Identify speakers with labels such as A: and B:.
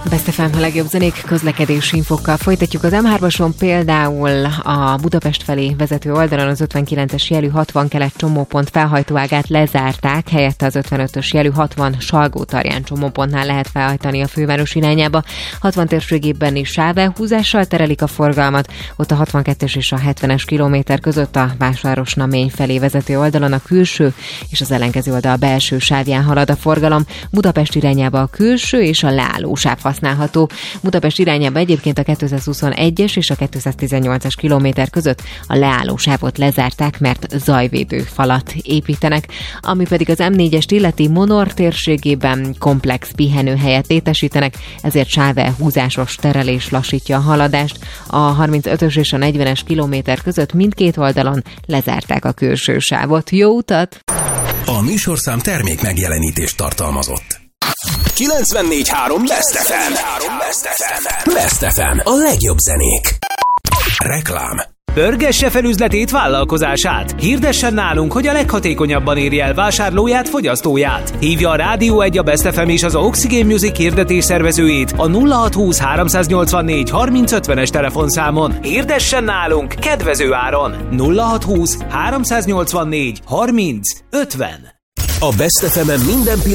A: Best FM a legjobb zenék közlekedési infokkal folytatjuk. Az M3-ason például a Budapest felé vezető oldalon az 59-es jelű 60 kelet csomópont felhajtóágát lezárták, helyette az 55-ös jelű 60 Salgótarján csomópontnál lehet felhajtani a főváros irányába. 60 térségében is sávelhúzással terelik a forgalmat, ott a 62-es és a 70-es kilométer között a Vásárosnamény felé vezető oldalon a külső és az ellenkező oldal a belső sávján halad a forgalom. Budapest irányába a külső és a leálló sáv használható. Budapest irányába egyébként a 221-es és a 218-as kilométer között a leálló sávot lezárták, mert zajvédő falat építenek. Ami pedig az M4-est illeti, Monor térségében komplex pihenőhelyet létesítenek, ezért sávelhúzásos terelés lassítja a haladást. A 35-ös és a 40-es kilométer között mindkét oldalon lezárták a külső sávot. Jó utat!
B: A műsorszám termék megjelenítést tartalmazott. 94.3 Best FM. Best FM. A legjobb zenék. Reklám.
C: Pörgesse fel üzletét, vállalkozását. Hirdessen nálunk, hogy a leghatékonyabban érje el vásárlóját, fogyasztóját. Hívja a Rádió 1, a Best FM és az Oxygen Music hirdetés szervezőjét a 0620 384 3050-es telefonszámon. Hirdessen nálunk kedvező áron. 0620 384 3050.
B: A Best FM-en minden pillanat